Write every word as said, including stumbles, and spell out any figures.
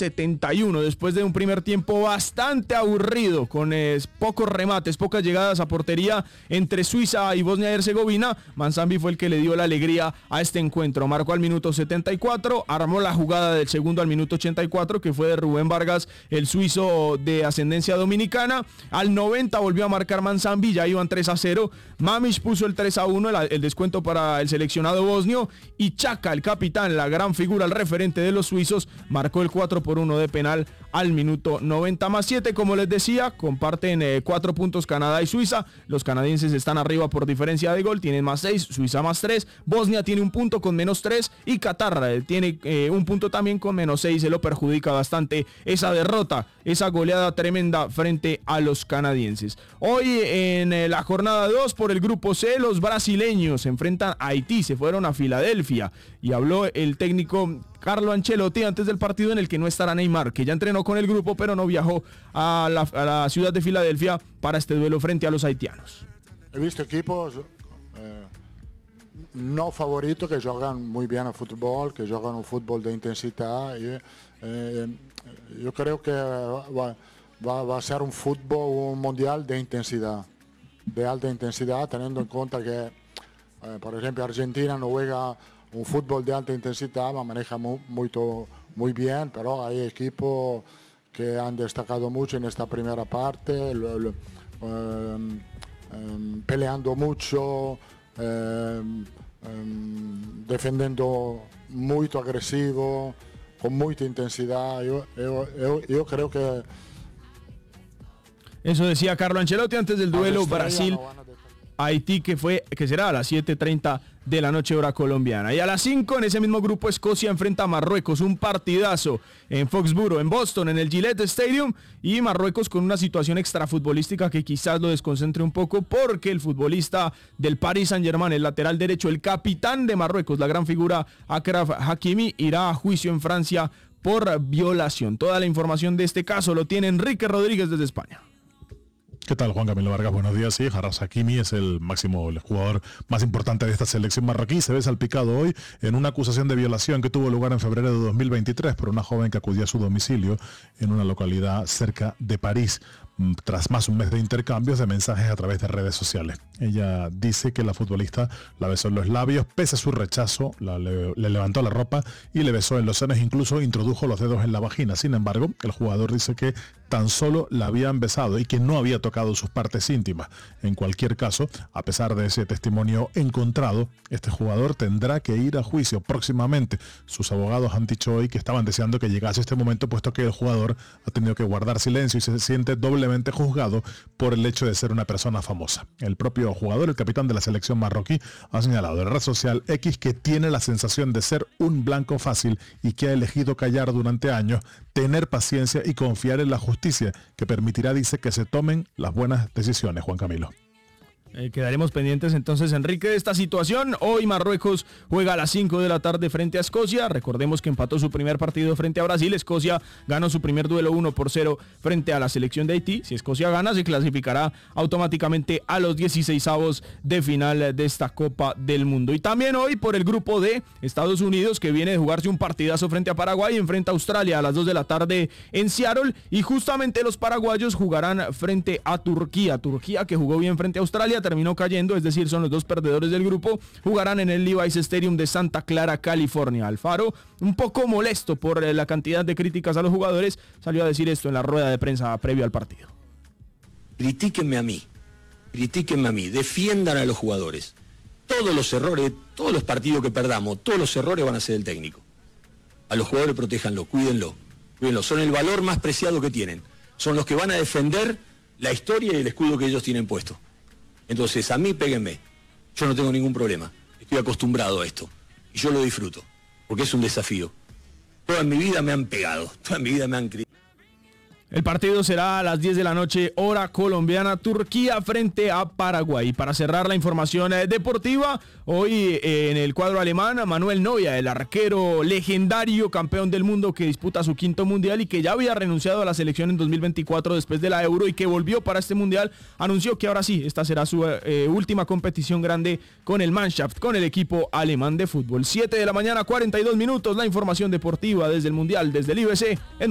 setenta y uno, después de un primer tiempo bastante aburrido, con eh, pocos remates, pocas llegadas a portería entre Suiza y Bosnia y Herzegovina. Manzambi fue el que le dio la alegría a este encuentro. Marcó al minuto setenta y cuatro, armó la jugada del segundo al minuto ochenta y cuatro, que fue de Rubén Vargas, el suizo de ascendencia dominicana. Al noventa volvió a marcar Manzambi, ya iban tres a cero. Mamić puso el tres a uno, el, el descuento para el seleccionado bosnio, y Chaka, el capitán, la gran figura, el referente de los suizos, marcó el cuatro por uno de penal al minuto noventa más siete. Como les decía, comparten eh, cuatro puntos Canadá y Suiza. Los canadienses están arriba por diferencia de gol, tienen más seis, Suiza más tres, Bosnia tiene un punto con menos tres y Qatar eh, tiene eh, un punto también con menos seis. Se lo perjudica bastante esa derrota, esa goleada tremenda frente a los canadienses. Hoy en eh, la jornada dos por el grupo C, los brasileños se enfrentan a Haití, se fueron a Filadelfia y habló el técnico Carlo Ancelotti antes del partido, en el que no estará Neymar, que ya entrenó con el grupo pero no viajó a la, a la ciudad de Filadelfia para este duelo frente a los haitianos. He visto equipos eh, no favoritos que juegan muy bien al fútbol, que juegan un fútbol de intensidad. Y, eh, yo creo que va, va, va a ser un fútbol un mundial de intensidad, de alta intensidad, teniendo en cuenta que, eh, por ejemplo, Argentina no juega un fútbol de alta intensidad, maneja muy, muy, muy bien, pero hay equipos que han destacado mucho en esta primera parte, lo, lo, um, um, peleando mucho, um, um, defendiendo muy agresivo, con mucha intensidad. Yo, yo, yo, yo creo que... Eso decía Carlo Ancelotti antes del duelo Brasil Haití, que fue que será a las siete y treinta de la noche hora colombiana. Y a las cinco en ese mismo grupo Escocia enfrenta a Marruecos, un partidazo en Foxborough, en Boston, en el Gillette Stadium, y Marruecos con una situación extrafutbolística que quizás lo desconcentre un poco, porque el futbolista del Paris Saint-Germain, el lateral derecho, el capitán de Marruecos, la gran figura Achraf Hakimi, irá a juicio en Francia por violación. Toda la información de este caso lo tiene Enrique Rodríguez desde España. ¿Qué tal, Juan Camilo Vargas? Buenos días. Sí, Achraf Hakimi es el máximo, el jugador más importante de esta selección marroquí. Se ve salpicado hoy en una acusación de violación que tuvo lugar en febrero de dos mil veintitrés por una joven que acudía a su domicilio en una localidad cerca de París, tras más de un mes de intercambios de mensajes a través de redes sociales. Ella dice que la futbolista la besó en los labios, pese a su rechazo, la, le, le levantó la ropa y le besó en los senos, incluso introdujo los dedos en la vagina. Sin embargo, el jugador dice que tan solo la habían besado y que no había tocado sus partes íntimas. En cualquier caso, a pesar de ese testimonio encontrado, este jugador tendrá que ir a juicio próximamente. Sus abogados han dicho hoy que estaban deseando que llegase este momento, puesto que el jugador ha tenido que guardar silencio y se siente doblemente juzgado por el hecho de ser una persona famosa. El propio jugador, el capitán de la selección marroquí, ha señalado en la red social X que tiene la sensación de ser un blanco fácil y que ha elegido callar durante años, tener paciencia y confiar en la justicia, que permitirá, dice, que se tomen las buenas decisiones. Juan Camilo. Eh, quedaremos pendientes entonces, Enrique, de esta situación. Hoy Marruecos juega a las cinco de la tarde frente a Escocia. Recordemos que empató su primer partido frente a Brasil. Escocia ganó su primer duelo uno por cero frente a la selección de Haití. Si Escocia gana, se clasificará automáticamente a los dieciseisavos de final de esta Copa del Mundo. Y también hoy por el grupo D, Estados Unidos, que viene de jugarse un partidazo frente a Paraguay, enfrenta a Australia a las dos de la tarde en Seattle. Y justamente los paraguayos jugarán frente a Turquía. Turquía, que jugó bien frente a Australia, terminó cayendo, es decir, son los dos perdedores del grupo. Jugarán en el Levi's Stadium de Santa Clara, California. Alfaro, un poco molesto por la cantidad de críticas a los jugadores, salió a decir esto en la rueda de prensa previo al partido. Critíquenme a mí, critíquenme a mí, defiendan a los jugadores. Todos los errores, todos los partidos que perdamos, todos los errores van a ser del técnico. A los jugadores protéjanlo, cuídenlo, cuídenlo. Son el valor más preciado que tienen. Son los que van a defender la historia y el escudo que ellos tienen puesto. Entonces, a mí péguenme, yo no tengo ningún problema, estoy acostumbrado a esto y yo lo disfruto, porque es un desafío. Toda mi vida me han pegado, toda mi vida me han criado. El partido será a las diez de la noche, hora colombiana, Turquía frente a Paraguay. Para cerrar la información eh, deportiva, hoy eh, en el cuadro alemán, Manuel Neuer, el arquero legendario, campeón del mundo que disputa su quinto mundial y que ya había renunciado a la selección en dos mil veinticuatro después de la Euro y que volvió para este mundial, anunció que ahora sí, esta será su eh, última competición grande con el Mannschaft, con el equipo alemán de fútbol. siete de la mañana, cuarenta y dos minutos, la información deportiva desde el mundial, desde el I B C. En